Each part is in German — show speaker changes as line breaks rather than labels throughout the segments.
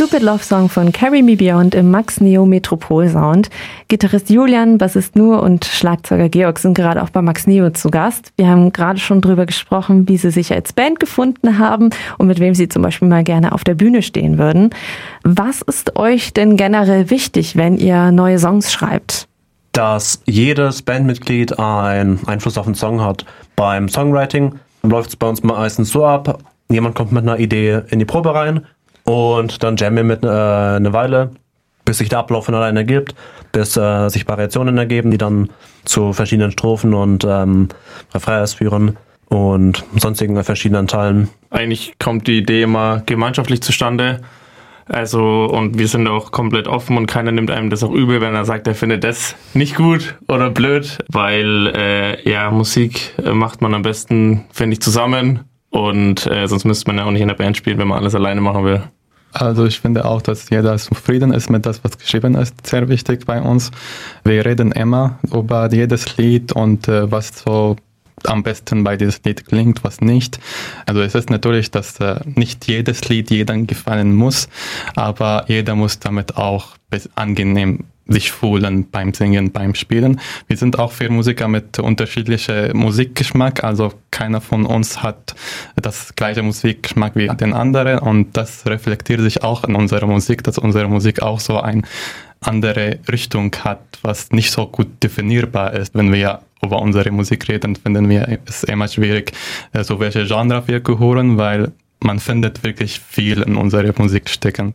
Stupid Love Song von Carry Me Beyond im Max Neo Metropol Sound. Gitarrist Julian, Bassist Nur und Schlagzeuger Georg sind gerade auch bei Max Neo zu Gast. Wir haben gerade schon drüber gesprochen, wie sie sich als Band gefunden haben und mit wem sie zum Beispiel mal gerne auf der Bühne stehen würden. Was ist euch denn generell wichtig, wenn ihr neue Songs schreibt?
Dass jedes Bandmitglied einen Einfluss auf den Song hat. Beim Songwriting läuft es bei uns meistens so ab, jemand kommt mit einer Idee in die Probe rein und dann jammen wir mit eine Weile, bis sich der Ablauf von alleine ergibt, bis sich Variationen ergeben, die dann zu verschiedenen Strophen und Refrains führen und sonstigen verschiedenen Teilen.
Eigentlich kommt die Idee immer gemeinschaftlich zustande. Also, und wir sind auch komplett offen und keiner nimmt einem das auch übel, wenn er sagt, er findet das nicht gut oder blöd, weil Musik macht man am besten, finde ich, zusammen und sonst müsste man ja auch nicht in der Band spielen, wenn man alles alleine machen will.
Also ich finde auch, dass jeder zufrieden ist mit das, was geschrieben ist, sehr wichtig bei uns. Wir reden immer über jedes Lied und was so am besten bei diesem Lied klingt, was nicht. Also es ist natürlich, dass nicht jedes Lied jedem gefallen muss, aber jeder muss damit auch angenehm sich fühlen beim Singen, beim Spielen. Wir sind auch vier Musiker mit unterschiedlichem Musikgeschmack, also keiner von uns hat das gleiche Musikgeschmack wie den anderen und das reflektiert sich auch in unserer Musik, dass unsere Musik auch so eine andere Richtung hat, was nicht so gut definierbar ist. Wenn wir über unsere Musik reden, finden wir es immer schwierig, so welche Genre wir gehören, weil man findet wirklich viel in unserer Musik stecken.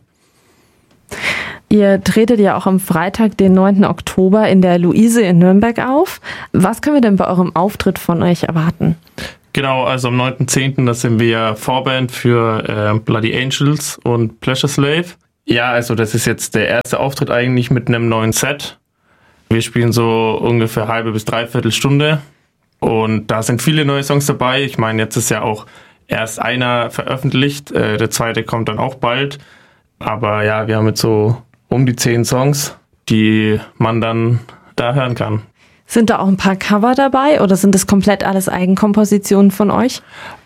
Ihr tretet ja auch am Freitag, den 9. Oktober in der Luise in Nürnberg auf. Was können wir denn bei eurem Auftritt von euch erwarten?
Genau, also am 9.10. da sind wir Vorband für Bloody Angels und Pleasure Slave. Ja, also das ist jetzt der erste Auftritt eigentlich mit einem neuen Set. Wir spielen so ungefähr halbe bis dreiviertel Stunde und da sind viele neue Songs dabei. Ich meine, jetzt ist ja auch erst einer veröffentlicht, der zweite kommt dann auch bald. Aber ja, wir haben jetzt so um die 10 Songs, die man dann da hören kann.
Sind da auch ein paar Cover dabei oder sind das komplett alles Eigenkompositionen von euch?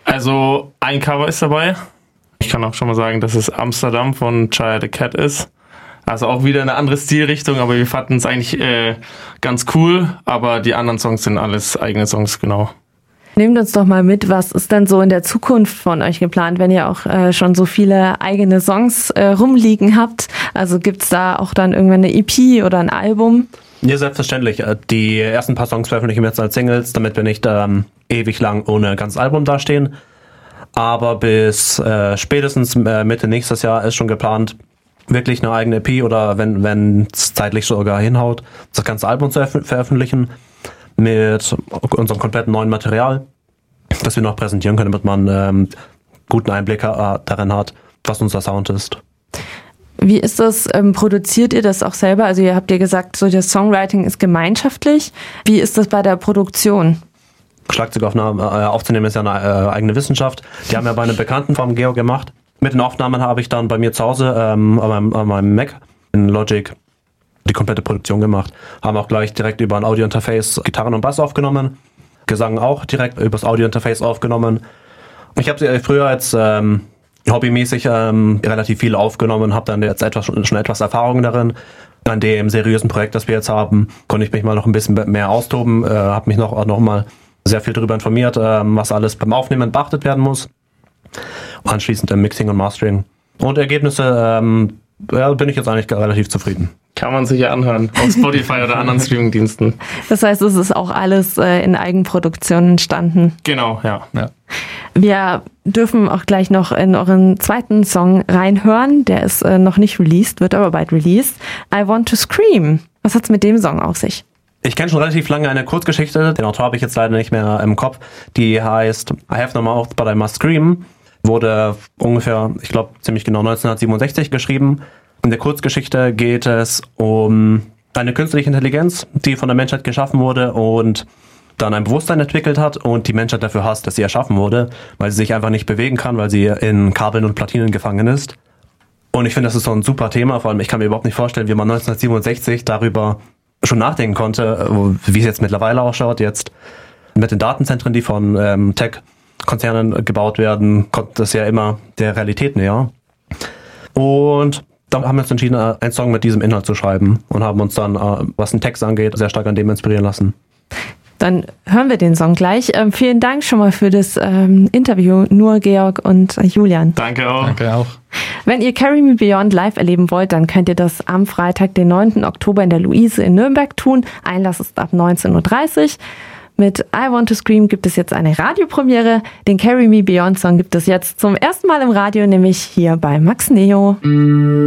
Also ein Cover ist dabei. Ich kann auch schon mal sagen, dass es Amsterdam von Chaya the Cat ist. Also auch wieder eine andere Stilrichtung, aber wir fanden es eigentlich ganz cool. Aber die anderen Songs sind alles eigene Songs, genau.
Nehmt uns doch mal mit, was ist denn so in der Zukunft von euch geplant, wenn ihr auch schon so viele eigene Songs rumliegen habt? Also gibt's da auch dann irgendwann eine EP oder ein Album?
Ja, selbstverständlich. Die ersten paar Songs veröffentlichen wir jetzt als Singles, damit wir nicht ewig lang ohne ganzes Album dastehen. Aber bis spätestens Mitte nächstes Jahr ist schon geplant, wirklich eine eigene EP oder wenn es zeitlich sogar hinhaut, das ganze Album zu veröffentlichen mit unserem kompletten neuen Material, das wir noch präsentieren können, damit man guten Einblick darin hat, was unser Sound ist.
Wie ist das? Produziert ihr das auch selber? Also ihr habt ja gesagt, so das Songwriting ist gemeinschaftlich. Wie ist das bei der Produktion?
Schlagzeugaufnahmen aufzunehmen ist ja eine eigene Wissenschaft. Die haben wir bei einem Bekannten vom Georg gemacht. Mit den Aufnahmen habe ich dann bei mir zu Hause an meinem Mac in Logic die komplette Produktion gemacht. Haben auch gleich direkt über ein Audiointerface Gitarren und Bass aufgenommen. Gesang auch direkt übers Audiointerface aufgenommen. Ich habe sie früher als hobbymäßig relativ viel aufgenommen, habe dann jetzt schon etwas Erfahrung darin. An dem seriösen Projekt, das wir jetzt haben, konnte ich mich mal noch ein bisschen mehr austoben, habe mich noch mal sehr viel darüber informiert, was alles beim Aufnehmen beachtet werden muss. Und anschließend im Mixing und Mastering. Und Ergebnisse bin ich jetzt eigentlich relativ zufrieden.
Kann man sich ja anhören auf Spotify oder anderen Streamingdiensten.
Das heißt, es ist auch alles in Eigenproduktion entstanden.
Genau, ja.
Wir dürfen auch gleich noch in euren zweiten Song reinhören. Der ist noch nicht released, wird aber bald released. I Want to Scream. Was hat's mit dem Song auf sich?
Ich kenne schon relativ lange eine Kurzgeschichte, den Autor habe ich jetzt leider nicht mehr im Kopf. Die heißt I Have No Mouth But I Must Scream. Wurde ungefähr, ich glaube ziemlich genau 1967 geschrieben. In der Kurzgeschichte geht es um eine künstliche Intelligenz, die von der Menschheit geschaffen wurde und dann ein Bewusstsein entwickelt hat und die Menschheit dafür hasst, dass sie erschaffen wurde, weil sie sich einfach nicht bewegen kann, weil sie in Kabeln und Platinen gefangen ist. Und ich finde, das ist so ein super Thema, vor allem ich kann mir überhaupt nicht vorstellen, wie man 1967 darüber schon nachdenken konnte, wie es jetzt mittlerweile ausschaut. Jetzt mit den Datenzentren, die von Tech-Konzernen gebaut werden, kommt das ja immer der Realität näher. Und Da haben wir uns entschieden, einen Song mit diesem Inhalt zu schreiben und haben uns dann, was den Text angeht, sehr stark an dem inspirieren lassen.
Dann hören wir den Song gleich. Vielen Dank schon mal für das Interview, Nur, Georg und Julian.
Danke auch.
Danke auch.
Wenn ihr Carry Me Beyond live erleben wollt, dann könnt ihr das am Freitag, den 9. Oktober in der Luise in Nürnberg tun. Einlass ist ab 19:30 Uhr. Mit I Want to Scream gibt es jetzt eine Radiopremiere. Den Carry Me Beyond Song gibt es jetzt zum ersten Mal im Radio, nämlich hier bei Max Neo.